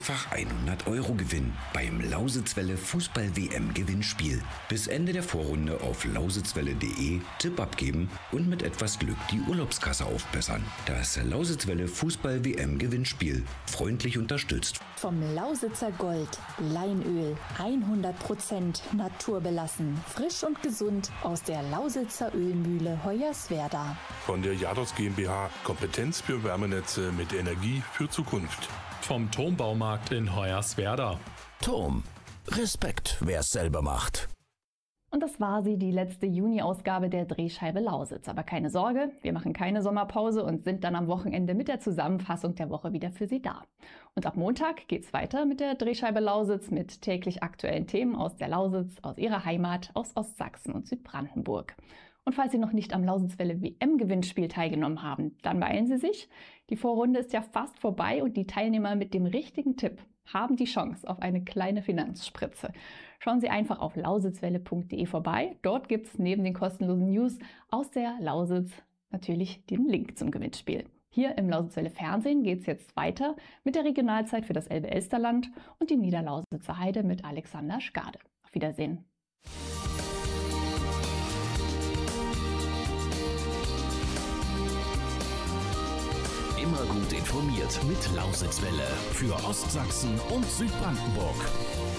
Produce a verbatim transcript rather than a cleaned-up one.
Fach hundert Euro Gewinn beim Lausitzwelle Fußball-W M-Gewinnspiel. Bis Ende der Vorrunde auf lausitzwelle punkt de Tipp abgeben und mit etwas Glück die Urlaubskasse aufbessern. Das Lausitzwelle Fußball-W M-Gewinnspiel. Freundlich unterstützt vom Lausitzer Gold. Leinöl. hundert Prozent naturbelassen. Frisch und gesund aus der Lausitzer Ölmühle Hoyerswerda. Von der Jados GmbH. Kompetenz für Wärmenetze mit Energie für Zukunft. Vom Turmbaumarkt in Hoyerswerda. Turm. Respekt, wer's selber macht. Und das war sie, die letzte Juni-Ausgabe der Drehscheibe Lausitz. Aber keine Sorge, wir machen keine Sommerpause und sind dann am Wochenende mit der Zusammenfassung der Woche wieder für Sie da. Und ab Montag geht's weiter mit der Drehscheibe Lausitz mit täglich aktuellen Themen aus der Lausitz, aus Ihrer Heimat, aus Ostsachsen und Südbrandenburg. Und falls Sie noch nicht am Lausitzwelle W M-Gewinnspiel teilgenommen haben, dann beeilen Sie sich. Die Vorrunde ist ja fast vorbei und die Teilnehmer mit dem richtigen Tipp haben die Chance auf eine kleine Finanzspritze. Schauen Sie einfach auf lausitzwelle punkt de vorbei. Dort gibt es neben den kostenlosen News aus der Lausitz natürlich den Link zum Gewinnspiel. Hier im Lausitzwelle Fernsehen geht es jetzt weiter mit der Regionalzeit für das Elbe-Elsterland und die Niederlausitzer Heide mit Alexander Schkade. Auf Wiedersehen. Immer gut informiert mit Lausitzwelle für Ostsachsen und Südbrandenburg.